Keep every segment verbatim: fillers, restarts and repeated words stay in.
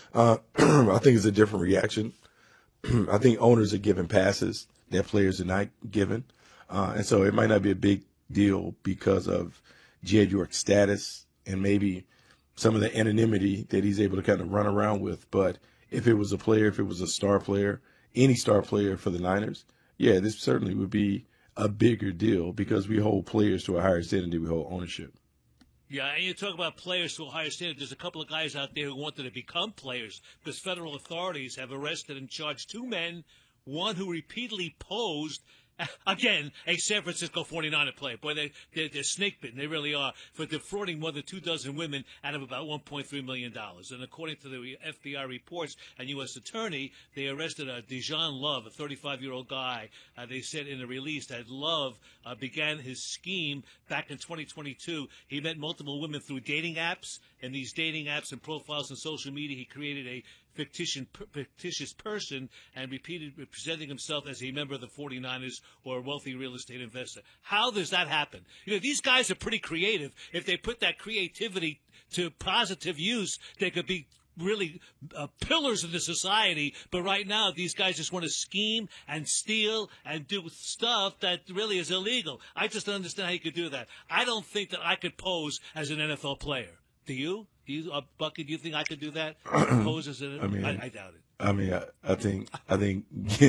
Uh, I think it's a different reaction. I think owners are giving passes that players are not given. Uh, and so it might not be a big deal because of Jed York's status and maybe some of the anonymity that he's able to kind of run around with. But if it was a player, if it was a star player, any star player for the Niners, yeah, this certainly would be a bigger deal because we hold players to a higher standard than we hold ownership. Yeah, and you talk about players to a higher standard. There's a couple of guys out there who wanted to become players because federal authorities have arrested and charged two men, one who repeatedly posed, again, a San Francisco forty-niner player. Boy, they, they're, they're snake bitten. They really are, for defrauding more than two dozen women out of about one point three million dollars. And according to the F B I reports and U S attorney, they arrested a Dijon Love, a thirty-five-year-old guy. Uh, they said in a release that Love uh, began his scheme back in twenty twenty-two. He met multiple women through dating apps. And these dating apps and profiles on social media, he created a fictitious, fictitious person and repeated presenting himself as a member of the forty-niners or a wealthy real estate investor. How does that happen? You know, these guys are pretty creative. If they put that creativity to positive use, they could be really uh, pillars of the society. But right now, these guys just want to scheme and steal and do stuff that really is illegal. I just don't understand how you could do that. I don't think that I could pose as an N F L player. Do you? Do you, uh, Bucky, do you think I could do that? Pose as a, I mean, I, I doubt it. I mean, I, I think, I think,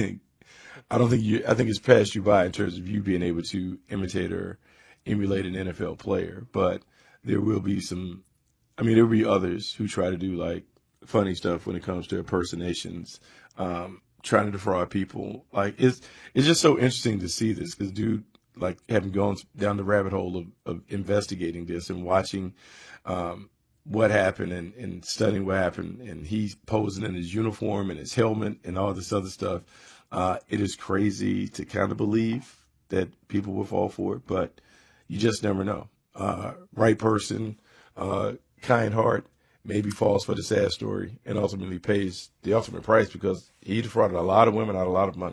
I don't think you. I think it's passed you by in terms of you being able to imitate or emulate an N F L player. But there will be some. I mean, there will be others who try to do like funny stuff when it comes to impersonations, um, trying to defraud people. Like it's it's just so interesting to see this because, dude, like having gone down the rabbit hole of, of investigating this and watching. Um, what happened and, and studying what happened, and he's posing in his uniform and his helmet and all this other stuff. Uh, it is crazy to kind of believe that people will fall for it, but you just never know. Uh, right person, uh, kind heart, maybe falls for the sad story and ultimately pays the ultimate price because he defrauded a lot of women out of a lot of money.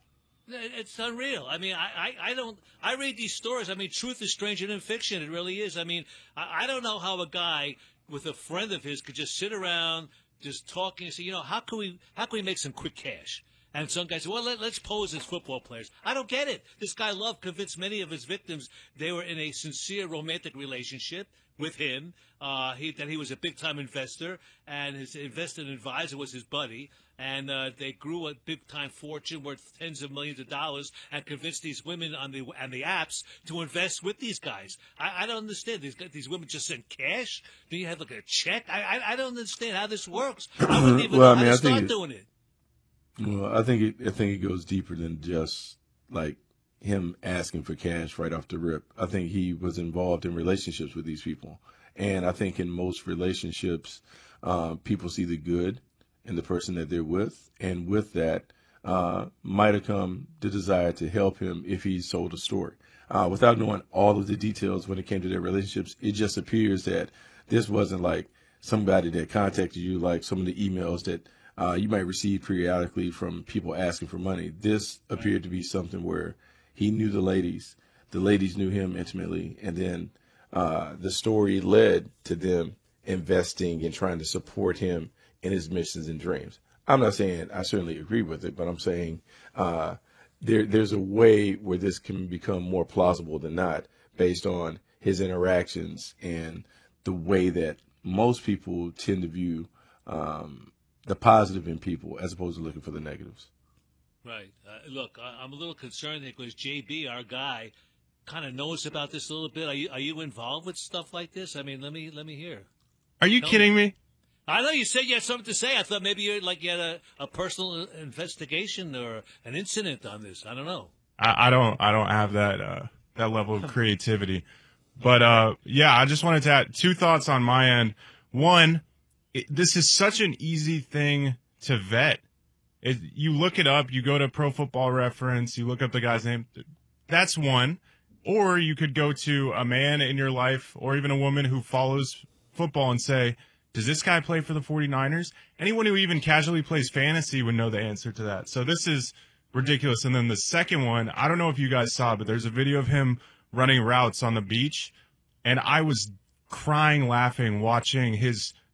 It's unreal. I mean, I, I, I don't, I read these stories. I mean, truth is stranger than fiction. It really is. I mean, I, I don't know how a guy with a friend of his could just sit around just talking and say, you know, how can we, how can we make some quick cash? And some guys say, well, let, let's pose as football players. I don't get it. This guy Love convinced many of his victims they were in a sincere romantic relationship with him, uh, he, that he was a big-time investor, and his investment advisor was his buddy, and uh, they grew a big-time fortune worth tens of millions of dollars and convinced these women on the on the apps to invest with these guys. I, I don't understand. These these women just send cash? Do you have like a check? I I, I don't understand how this works. I wouldn't even well, know I mean, how I to start it, doing it. Well, I think it, I think it goes deeper than just like him asking for cash right off the rip. I think he was involved in relationships with these people. And I think in most relationships, uh, people see the good in the person that they're with. And with that, uh, might have come the desire to help him if he sold a story. Uh, without knowing all of the details when it came to their relationships, it just appears that this wasn't like somebody that contacted you, like some of the emails that uh, you might receive periodically from people asking for money. This appeared to be something where he knew the ladies, the ladies knew him intimately, and then uh, the story led to them investing and trying to support him in his missions and dreams. I'm not saying I certainly agree with it, but I'm saying uh, there there's a way where this can become more plausible than not based on his interactions and the way that most people tend to view um, the positive in people as opposed to looking for the negatives. Right. Uh, look, I, I'm a little concerned because J B, our guy, kind of knows about this a little bit. Are you are you involved with stuff like this? I mean, let me let me hear. Are you Tell kidding me? me? I know you said you had something to say. I thought maybe you like you had a, a personal investigation or an incident on this. I don't know. I, I don't I don't have that uh, that level of creativity. But uh, yeah, I just wanted to add two thoughts on my end. One, it, this is such an easy thing to vet. It, you look it up, you go to Pro Football Reference, you look up the guy's name. That's one. Or you could go to a man in your life or even a woman who follows football and say, does this guy play for the forty-niners? Anyone who even casually plays fantasy would know the answer to that. So this is ridiculous. And then the second one, I don't know if you guys saw, but there's a video of him running routes on the beach. And I was crying, laughing, watching his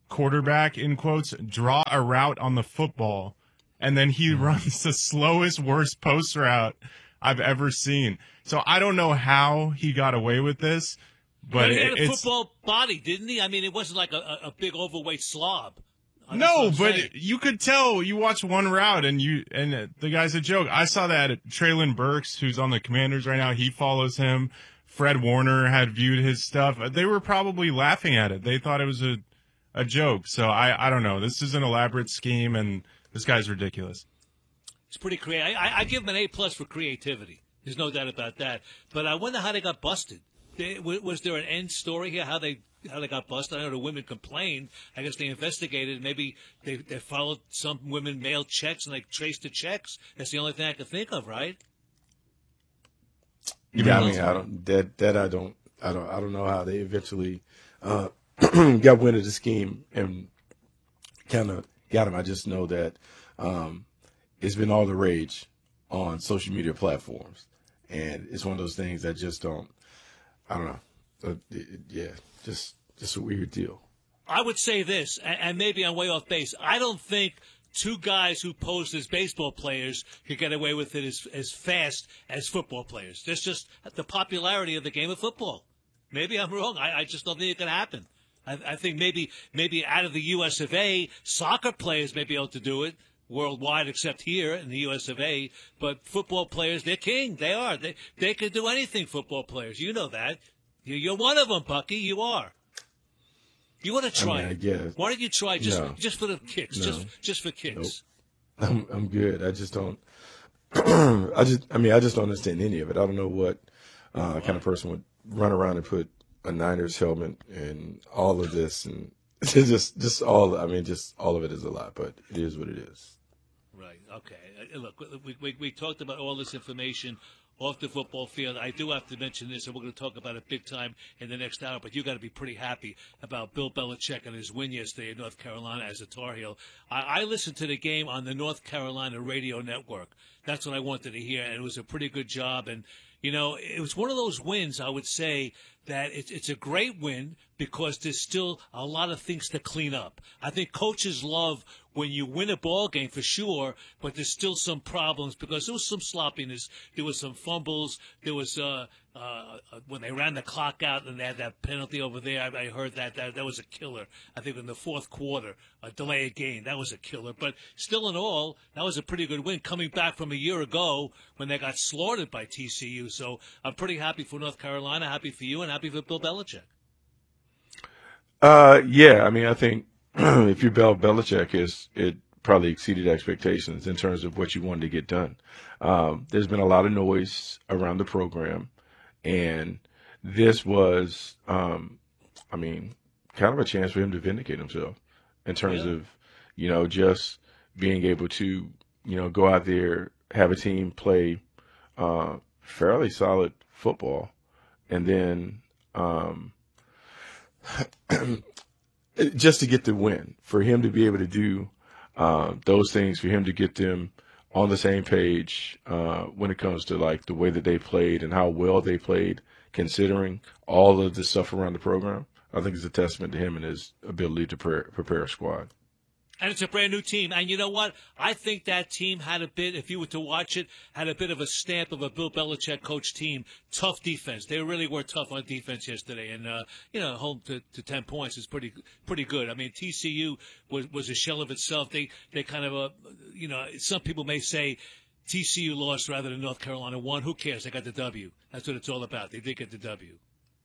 quarterback, in quotes, draw a route on the football, and then he runs the slowest, worst post route I've ever seen. So I don't know how he got away with this, but he had a it's, football body, didn't he? I mean, it wasn't like a, a big overweight slob. That's no, what I'm but saying. you could tell. You watch one route, and you and the guy's a joke. I saw that Traylon Burks, who's on the Commanders right now. He follows him. Fred Warner had viewed his stuff. They were probably laughing at it. They thought it was a a joke. So I I don't know. This is an elaborate scheme, and this guy's ridiculous. It's pretty creative. I, I give him an A plus for creativity. There's no doubt about that. But I wonder how they got busted. They, was there an end story here? How they how they got busted? I know the women complained. I guess they investigated. Maybe they, they followed some women mailed checks and they traced the checks. That's the only thing I can think of, right? Yeah, I mean, I don't that that I don't I don't I don't know how they eventually uh, got wind of the scheme and kind of got him. I just know that um, it's been all the rage on social media platforms, and it's one of those things that just don't. I don't know. Uh, it, it, yeah, just just a weird deal. I would say this, and, and maybe I'm way off base. I don't think two guys who posed as baseball players could get away with it as, as fast as football players. That's just the popularity of the game of football. Maybe I'm wrong. I, I just don't think it can happen. I, I think maybe maybe out of the U S of A, soccer players may be able to do it worldwide, except here in the U S of A. But football players, they're king. They are. They they can do anything. Football players, you know that. You're one of them, Bucky. You are. You want to try I mean, I it? guess. Why don't you try just No. just for the kicks? No. Just just for kicks. Nope. I'm I'm good. I just don't. I just I mean I just don't understand any of it. I don't know what uh, kind of person would run around and put a Niners helmet and all of this and it's just just all. I mean just all of it is a lot, but it is what it is. Right. Okay. Uh, Look, we, we we talked about all this information off the football field. I do have to mention this, and we're going to talk about it big time in the next hour. But you got to be pretty happy about Bill Belichick and his win yesterday in North Carolina as a Tar Heel. I, I listened to the game on the North Carolina radio network. That's what I wanted to hear, and it was a pretty good job. And you know, it was one of those wins, I would say, that it's, it's a great win because there's still a lot of things to clean up. I think coaches love when you win a ball game for sure, but there's still some problems because there was some sloppiness. There was some fumbles. There was uh, uh, when they ran the clock out and they had that penalty over there. I, I heard that, that that was a killer. I think in the fourth quarter, a delay of game, that was a killer. But still in all, that was a pretty good win coming back from a year ago when they got slaughtered by T C U. So I'm pretty happy for North Carolina, happy for you, and happy for Bill Belichick. Uh, yeah, I mean, I think if you're Bill Belichick, is it probably exceeded expectations in terms of what you wanted to get done. Um, there's been a lot of noise around the program, and this was, um, I mean, kind of a chance for him to vindicate himself in terms Yeah. of, you know, just being able to, you know, go out there, have a team play uh, fairly solid football, and then um, just to get the win, for him to be able to do uh, those things, for him to get them on the same page uh, when it comes to like the way that they played and how well they played, considering all of the stuff around the program. I think it's a testament to him and his ability to prepare, prepare a squad. And it's a brand new team. And you know what? I think that team had a bit, if you were to watch it, had a bit of a stamp of a Bill Belichick coach team. Tough defense. They really were tough on defense yesterday. And, uh, you know, home to, to ten points is pretty pretty good. I mean, T C U was, was a shell of itself. They, they kind of, uh, you know, some people may say T C U lost rather than North Carolina won. Who cares? They got the W. That's what it's all about. They did get the W.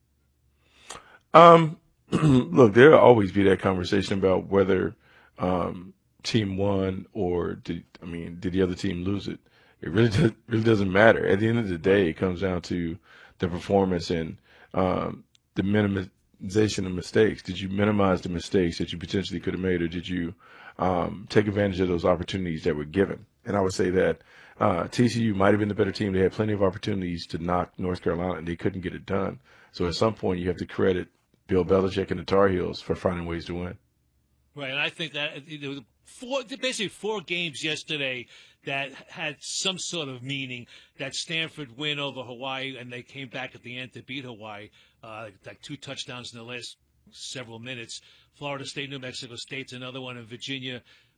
Um, look, there'll always be that conversation about whether um, team won or did I mean did the other team lose it? It really does, really doesn't matter. At the end of the day, it comes down to the performance and um, the minimization of mistakes. Did you minimize the mistakes that you potentially could have made, or did you um, take advantage of those opportunities that were given? And I would say that uh, T C U might have been the better team. They had plenty of opportunities to knock North Carolina, and they couldn't get it done. So at some point, you have to credit Bill Belichick and the Tar Heels for finding ways to win. Right, and I think that there was four, basically four games yesterday that had some sort of meaning. That Stanford win over Hawaii, and they came back at the end to beat Hawaii, uh, like two touchdowns in the last several minutes. Florida State, New Mexico State's another one, and Virginia,